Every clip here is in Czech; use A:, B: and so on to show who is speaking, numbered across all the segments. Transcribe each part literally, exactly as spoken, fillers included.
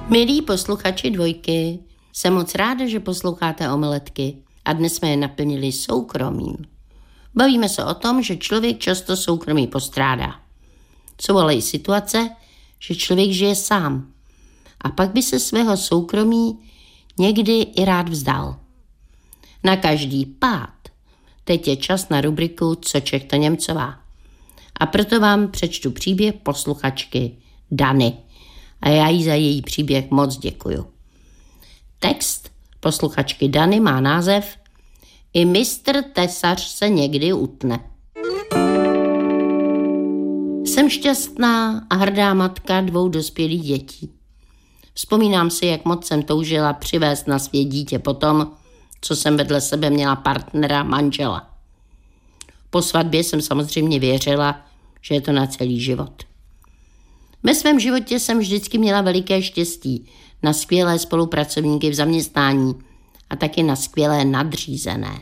A: Milí posluchači Dvojky, jsem moc ráda, že posloucháte Omeletky a dnes jsme je naplnili soukromím. Bavíme se o tom, že člověk často soukromí postrádá. Jsou ale i situace, že člověk žije sám a pak by se svého soukromí někdy i rád vzdal. Na každý pád teď je čas na rubriku Co Čech to Němcová. A proto vám přečtu příběh posluchačky Dany. A já jí za její příběh moc děkuju. Text posluchačky Dany má název I mistr tesař se někdy utne. Jsem šťastná a hrdá matka dvou dospělých dětí. Vzpomínám si, jak moc jsem toužila přivést na svět dítě potom, co jsem vedle sebe měla partnera, manžela. Po svatbě jsem samozřejmě věřila, že je to na celý život. Ve svém životě jsem vždycky měla veliké štěstí na skvělé spolupracovníky v zaměstnání a taky na skvělé nadřízené.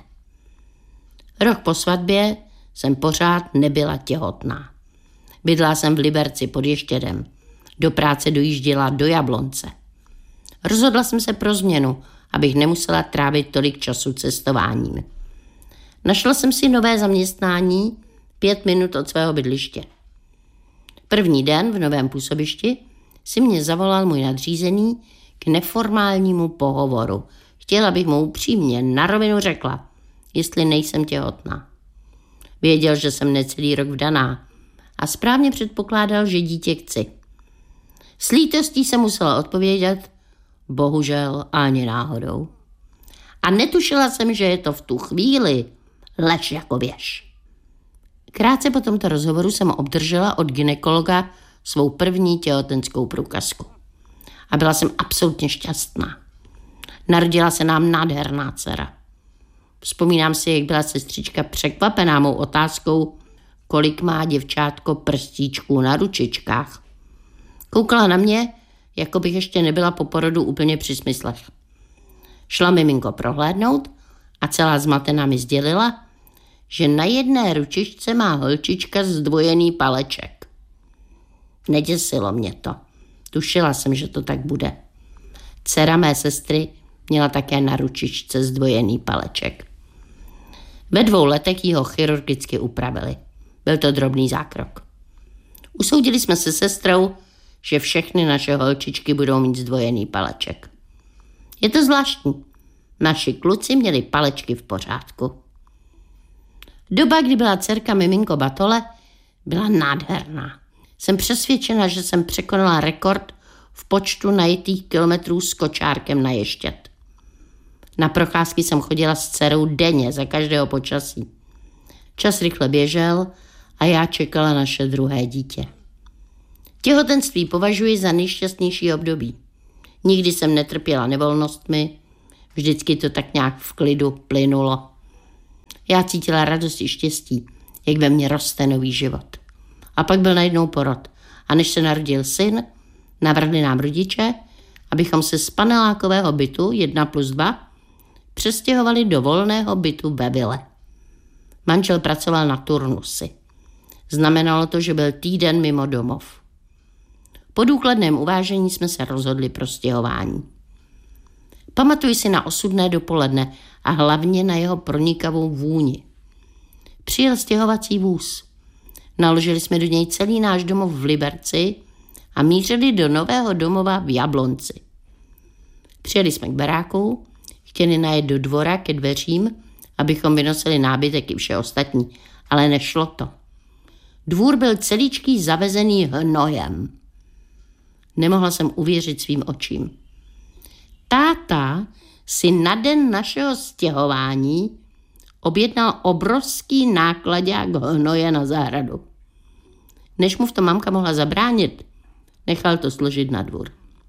A: Rok po svatbě jsem pořád nebyla těhotná. Bydla jsem v Liberci pod Ještědem. Do práce dojížděla do Jablonce. Rozhodla jsem se pro změnu, abych nemusela trávit tolik času cestováním. Našla jsem si nové zaměstnání pět minut od svého bydliště. První den v novém působišti si mě zavolal můj nadřízený k neformálnímu pohovoru. Chtěla bych mu upřímně na rovinu řekla, jestli nejsem těhotná. Věděl, že jsem necelý rok vdaná a správně předpokládal, že dítě chci. S lítostí jsem musela odpovědět, bohužel ani náhodou. A netušila jsem, že je to v tu chvíli lež jako věž. Krátce po tomto rozhovoru jsem obdržela od gynekologa svou první těhotenskou průkazku. A byla jsem absolutně šťastná. Narodila se nám nádherná dcera. Vzpomínám si, jak byla sestřička překvapená mou otázkou, kolik má děvčátko prstíčků na ručičkách. Koukala na mě, jako bych ještě nebyla po porodu úplně při smyslech. Šla miminko prohlédnout a celá zmatená mi sdělila, že na jedné ručičce má holčička zdvojený paleček. Neděsilo mě to. Tušila jsem, že to tak bude. Dcera mé sestry měla také na ručičce zdvojený paleček. Ve dvou letech ji ho chirurgicky upravili. Byl to drobný zákrok. Usoudili jsme se sestrou, že všechny naše holčičky budou mít zdvojený paleček. Je to zvláštní. Naši kluci měli palečky v pořádku. Doba, kdy byla dcerka miminko Batole, byla nádherná. Jsem přesvědčena, že jsem překonala rekord v počtu najetých kilometrů s kočárkem na Ještěd. Na procházky jsem chodila s dcerou denně za každého počasí. Čas rychle běžel a já čekala naše druhé dítě. Těhotenství považuji za nejšťastnější období. Nikdy jsem netrpěla nevolnostmi, vždycky to tak nějak v klidu plynulo. Já cítila radost i štěstí, jak ve mně roste nový život. A pak byl najednou porod. A než se narodil syn, navrhli nám rodiče, abychom se z panelákového bytu jedna plus dva přestěhovali do volného bytu ve vile. Manžel pracoval na turnusy. Znamenalo to, že byl týden mimo domov. Po důkladném uvážení jsme se rozhodli pro stěhování. Pamatuji si na osudné dopoledne a hlavně na jeho pronikavou vůni. Přijel stěhovací vůz. Naložili jsme do něj celý náš domov v Liberci a mířili do nového domova v Jablonci. Přijeli jsme k baráku, chtěli najet do dvora ke dveřím, abychom vynosili nábytek i vše ostatní, ale nešlo to. Dvůr byl celíčký zavezený hnojem. Nemohla jsem uvěřit svým očím. Táta si na den našeho stěhování objednal obrovský nákladák hnoje na zahradu. Než mu v tom mamka mohla zabránit, nechal to složit na dvůr.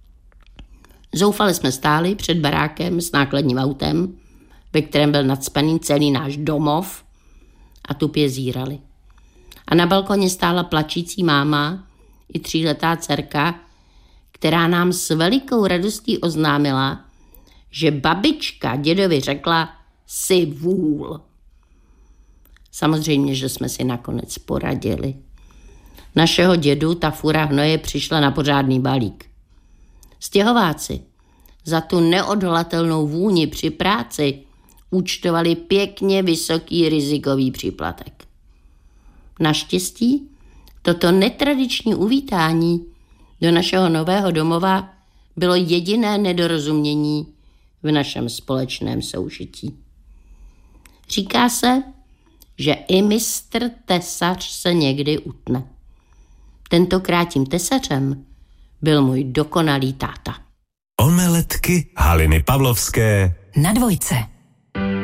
A: Zoufale jsme stáli před barákem s nákladním autem, ve kterém byl nacpaný celý náš domov a tupě zírali. A na balkoně stála plačící máma i tříletá dcerka, která nám s velikou radostí oznámila, že babička dědovi řekla si vůl. Samozřejmě, že jsme si nakonec poradili. Našeho dědu ta fura hnoje přišla na pořádný balík. Stěhováci za tu neodolatelnou vůni při práci účtovali pěkně vysoký rizikový příplatek. Naštěstí toto netradiční uvítání do našeho nového domova bylo jediné nedorozumění v našem společném soužití. Říká se, že i mistr tesař se někdy utne. Tentokrát tím tesařem byl můj dokonalý táta.
B: Omeletky Haliny Pavlovské
C: na dvojce.